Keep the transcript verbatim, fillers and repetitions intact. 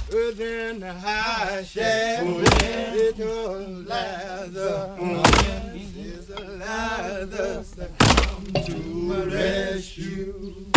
Earth and the high shaft, little lather, is a lather to my rescue.